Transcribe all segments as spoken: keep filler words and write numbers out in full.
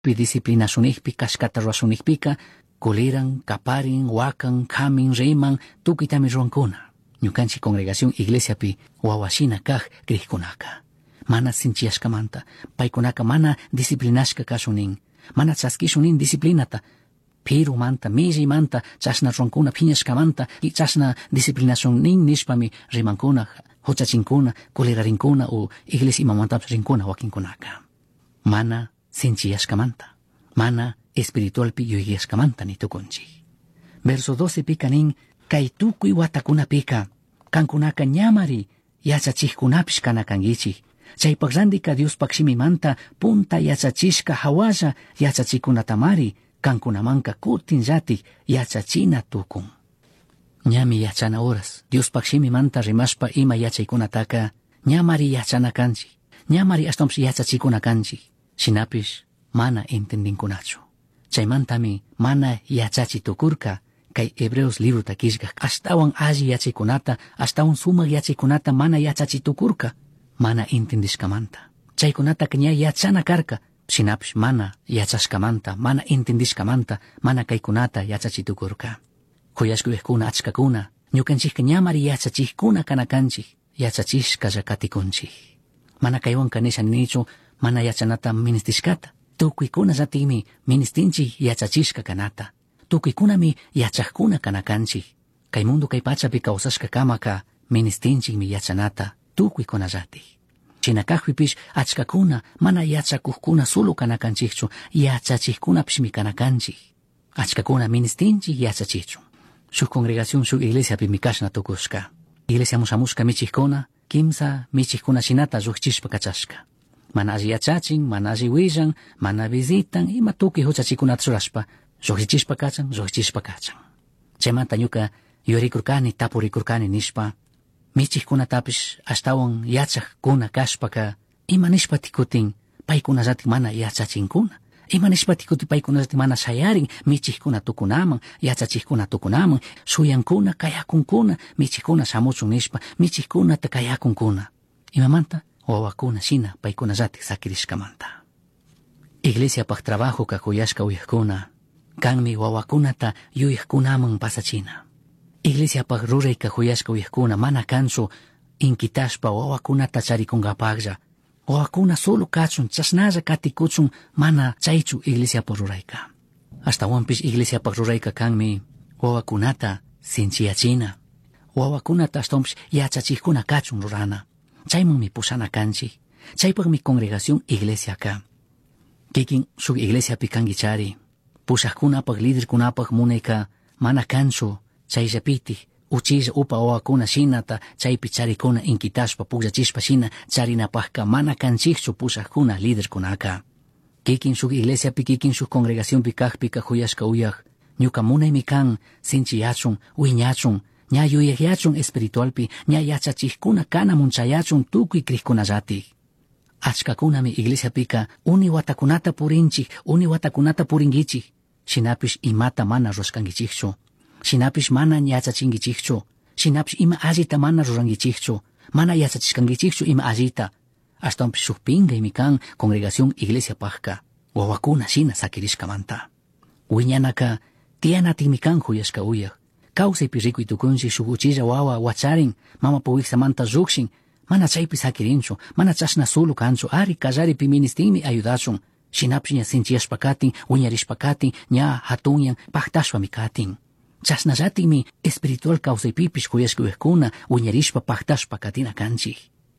pi disciplina sunigpi kashkata ruasunigpika kuliran, kaparin, wakan, kamin, riman, tukitami ruankuna. Ñukanchi congregación iglesiapi wawashina kaj kriykunaka. Mana sinchiyashkamanta, paykunaka mana disciplinashka kasunin, mana chaskishunin disciplinata, piru manta, miji manta, chashna ruankuna phiñashkamanta, y chashna disciplinacionnin nishpami rimankuna, huchachinkuna, kulirarinkuna o iglesia imamantapas rinkuna wakinkunaka. Mana sinchiyashkamanta, mana espiritualpi yuyashkamanta ni tukunchi. Verso doce pika nin, kay tukuy watakunapika, kankunaka ñamari yachachikkunapish kanakangichik. Chaypak randika Diospaq shimimanta punta yachachishka hawalla yachachikunatamari kankunamanka kutin llatik yachachina tukun. Ñami yachana horas Diospaq shimimanta rimashpa ima yachaykunataka ñamari yachana kanchi, ñamari ashtampish yachachikuna kanchi, shinapish mana entendinkunachu. Chaymantami mana yachachi tukurka kay Hebreos libro takishka ashtawan alli yachaykunata, ashtawan sumaq yachaykunata mana yachachi tukurka, mana entendishkamanta. Chaykunata ña yachana karka, shinapish mana yachashkamanta, mana entendishkamanta, mana kaykunata yachachitukurka. Kuyashkuyukkuna achkakuna, ñukanchikka ñamari yachachijkuna kanakanchik, yachachishkalla katikunchik. Mana kaywanka nisha nichu, mana yachanata ministishkata. Tukuykuna llatikmi ministinchik yachachishka kanata. Tukuykunami yachajkuna kanakanchik. Kay mundo kay pachapi kawsashka kamaka ministinchikmi yachanata tukuykuna llatik. Chinakajpipish achkakuna mana yachakuqkuna solo kanakanchikchu, yachachikkunapishmi kanakanchik. Achkakuna ministinchik yachachichu. Shuk congregación shuk iglesiapi mikashna tukushka. Iglesia musamushka michijkuna, kimsa michijkuna shinata lluqchishpa kachashka. Mana alli yachachin, mana alli willan, mana visitan, ima tukuy huchachikunata churashpa, lluqchichishpa kachan, lluqchishpa kachan. Chaymanta ñuka yurikurkani, tapurikurkani nishpa, michijkunatapish ashtawan yachajkuna kashpaka, ima nishpa tikutin paykuna llatik mana yachachinkuna, ima nishpa tikutin paykuna llatik mana shayarin michijkuna tukunaman, yachachijkuna tukunaman, suyankuna, kayakunkuna, michijkuna shamuchun nishpa, michijkunata kayakunkuna. Imamanta wawakuna shina paykuna llatik sakirishkamanta. Iglesiapaq trabajo kakuyashka uyajkuna, kanmi wawakunata yuyajkunaman pasachina. Iglesiapaq ruray kakuyashka uyajkuna mana kanchu inkitashpa wawakunata charikunkapaqlla. Wawakuna solo kachun, chashnalla katikuchun mana chaychu iglesiapaq rurayka. Ashtawanpish iglesiapaq rurayka kanmi wawakunata sinchiyachina. Wawakunata ashtawanpish yachachijkuna kachun rurana. Chaymanmi pusana kanchik. Chaypaqmi congregación iglesia ka. Kikin shuk iglesiapi kankichari. Pushaqkunapaq liderkunapaq munayka mana kanchu chayllapitik uchilla upa wawakuna shinata chaypi charikuna inkitashpa pullachishpa shina charinapaqka mana kanchikchu pushaqkuna liderkunaka. Kikin shuk iglesiapi kikin shuk congregaciónpi kaqpika kuyashka uyaq ñuka munaymi kan sinchiyachun, wiñachun, ña yuyakyachun espiritualpi, ña yachachijkuna kana munchayachun tukuy kriykunallatik. Achkakunami iglesiapika uni watakunata purinchik, uni watakunata purinkichik, shinapish imata mana rushkankichikchu, shinapish mana yachachinkichikchu, shinapish ima allita mana rurankichikchu, mana yachachishkankichikchu ima allita. Ashtawanpish shuk pinkaymi kan congregación iglesiapaqka, wawakuna shina sakirishkamanta. Wiñanaka tianatikmi kan kuyashka uyaq. Kawsaypi rikuy tukunchik shuk uchilla wawa wacharin, mama puwiksamanta llukshin, mana chaypi sakirinchu, mana chashna solo kanchu, ari kallaripi ministinmi ayudachun, shinapish ña sinchiyashpa katin, wiñarishpa katin, ña hatunyan paktashpami katin. Chashna llatikmi espiritual kawsaypipish kuyashka uyaqkuna wiñarishpa paktashpa katina kanchik.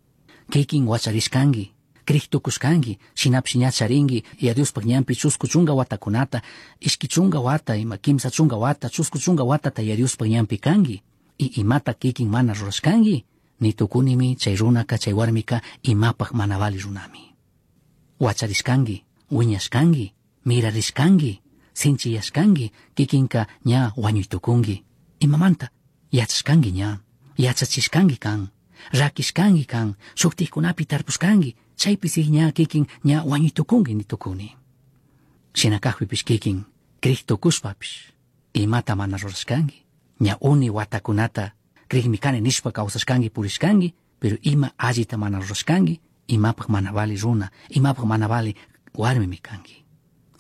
Kikin wacharishkanki, kriytukushkanki, shinapish ña charinki, ya Diospaq ñanpi chusku chunga watakunata, ishki chunga wata, ima kimsa chunga wata, chusku chunga watata ya Diospaq ñanpi kanki, y imata kikin mana rurashkanki, ni tukunimi chay runaka chay warmika imapaq mana vali runami. Wacharishkanki, wiñashkanki, mirarishkanki, sinchiyashkanki, kikinka ña wañuytukunki. Imamanta, yachashkanki ña, yachachishkanki kan, rakishkanki kan, shuktijkunapi tarpushkanki, chaypisik ña kikin ña wañuytukunki ni tukuni. Shinakajpipish kikin, kriytukushpapish, imata mana rurashkanki, ña uni watakunata kriymi kani nishpa kawsashkanki purishkanki, pero ima allita mana rurashkanki, imapaq mana vali runa, imapaq mana vali warmimi kanki.